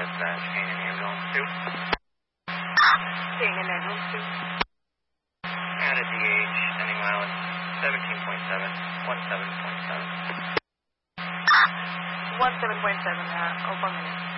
dispatch, Canaan Ambulance 2. Canaan Ambulance 2. At a DH, ending mileage 17.7, 17.7. 17.7 na, upang